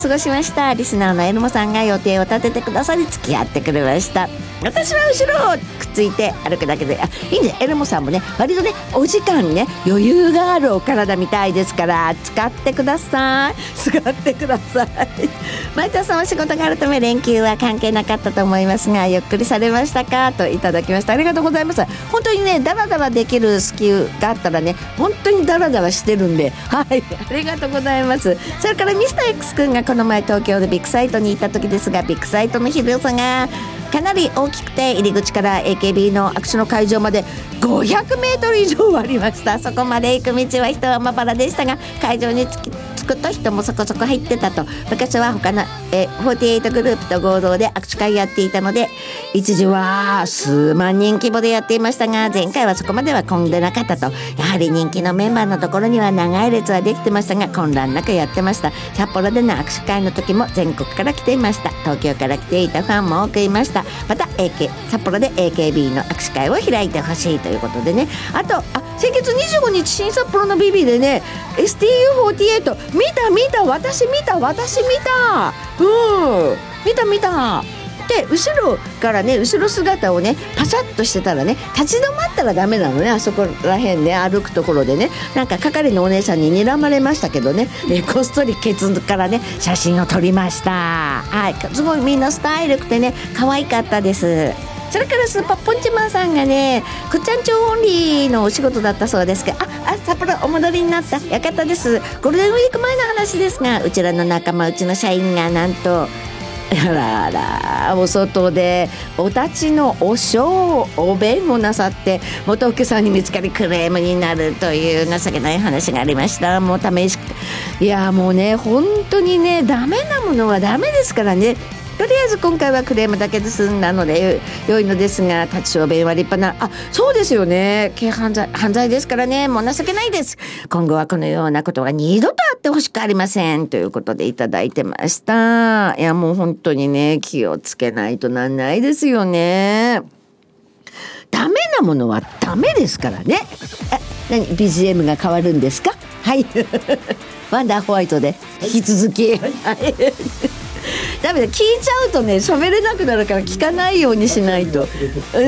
過ごしました。リスナーのエルモさんが予定を立ててくださり付き合ってくれました。私は後ろをくっついて歩くだけでいいんで、エルモさんもね割とねお時間ね余裕があるお体みたいですから使ってください。前田さんは仕事があるため連休は関係なかったと思いますがゆっくりされましたかといただきました。ありがとうございます。本当にねダラダラできる隙があったらね本当にダラダラしてるんで、はい、ありがとうございます。それからミスター X 君がこの前東京でビッグサイトに行った時ですが、ビッグサイトの広さがかなり大きくて入り口から AKB の握手の会場まで500メートル以上ありました。そこまで行く道は人はまばらでしたが会場に着くと人もそこそこ入ってたと。昔は他の48グループと合同で握手会やっていたので一時は数万人規模でやっていましたが前回はそこまでは混んでなかったと。やはり人気のメンバーのところには長い列はできてましたが混乱なくやってました。札幌での握手会の時も全国から来ていました。東京から来ていたファンも多くいました。また、札幌で AKB の握手会を開いてほしいということでね。あと先月25日新札幌の BB でね STU48 見た私見た見たで後ろからね後ろ姿をねパシャッとしてたらね立ち止まったらダメなのね。あそこら辺ね歩くところでねなんか係のお姉さんに睨まれましたけどね、こっそりケツからね写真を撮りました。はい、すごいみんなスタイルくてね可愛かったです。それからスーパーポンチマンさんがねくっちゃん町オンリーのお仕事だったそうですが札幌お戻りになったよかったです。ゴールデンウィーク前の話ですがうちらの仲間うちの社員がなんとお外でお立ちのお弁をなさって元請けさんに見つかりクレームになるという情けない話がありました。もういやもうね本当にねダメなものはダメですからね。とりあえず今回はクレームだけで済んだので良いのですが立ち小便は立派なそうですよね軽犯罪ですからねもう情けないです。今後はこのようなことが二度とあってほしくありませんということでいただいてました。いやもう本当にね気をつけないとなんないですよね。ダメなものはダメですからね。何 BGM が変わるんですか。はいワンダーホワイトで引き続き、はいダメだ聞いちゃうとね喋れなくなるから聞かないようにしないとさ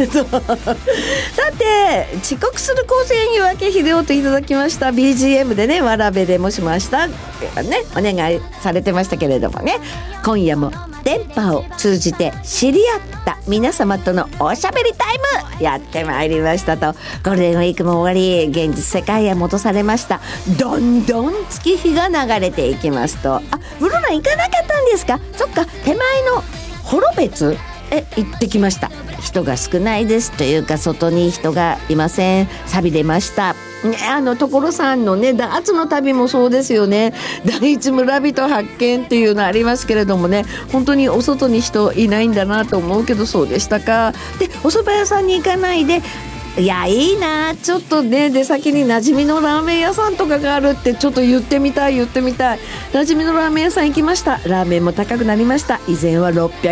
て遅刻する構成に分け秀夫といただきました。 BGM でねわらべでもしましたねお願いされてましたけれどもね今夜も電波を通じて知り合った皆様とのおしゃべりタイムやってまいりましたと。ゴールデンウィークも終わり現実世界へ戻されました。どんどん月日が流れていきますと室蘭行かなかったんですか。そっか手前の幌別行ってきました。人が少ないですというか外に人がいません。錆びれましたね。所さんのねダーツの旅もそうですよね。第一村人発見っていうのありますけれどもね本当にお外に人いないんだなと思うけどそうでしたか。でお蕎麦屋さんに行かないでいやいいなちょっとね出先に馴染みのラーメン屋さんとかがあるってちょっと言ってみたい馴染みのラーメン屋さん行きました。ラーメンも高くなりました。以前は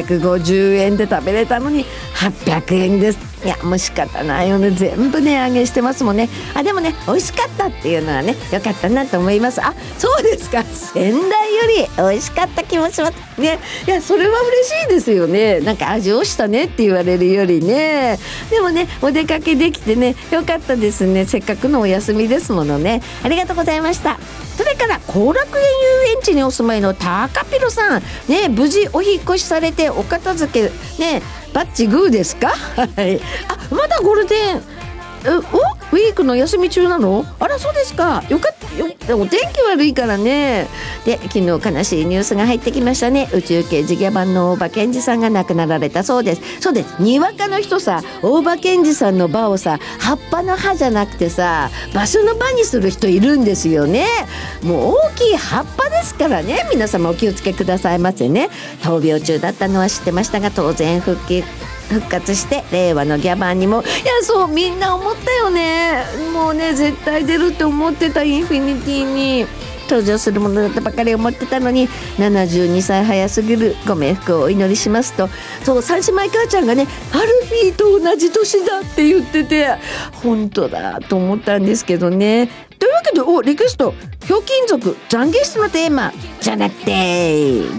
650円で食べれたのに800円です。いやもう仕方ないよね全部値上げしてますもんね。でもね美味しかったっていうのはね良かったなと思います。そうですか仙台より美味しかった気もしますね。いやそれは嬉しいですよね。なんか味をしたねって言われるよりね。でもねお出かけできてね良かったですね。せっかくのお休みですものね。ありがとうございました。それから後楽園遊園地にお住まいの高ピロさんね無事お引越しされてお片付けねバッチグーですか。はいまだゴールデンウィークの休み中なの。そうですかよかったお天気悪いからね。で昨日悲しいニュースが入ってきましたね。宇宙刑事ギャバンの大場健二さんが亡くなられたそうです。そうですにわかの人さ大場健二さんの場をさ葉っぱの葉じゃなくてさ場所の場にする人いるんですよね。もう大きい葉っぱですからね皆様お気をつけくださいませね。闘病中だったのは知ってましたが当然復活して令和のギャバンにもそうみんな思ったよね。もうね絶対出るって思ってたインフィニティに登場するものだとばかり思ってたのに72歳早すぎるご冥福をお祈りしますと。そう三姉妹母ちゃんがねアルフィーと同じ年だって言ってて本当だと思ったんですけどね。というわけでリクエストひょうきん族懺悔室のテーマじゃなくて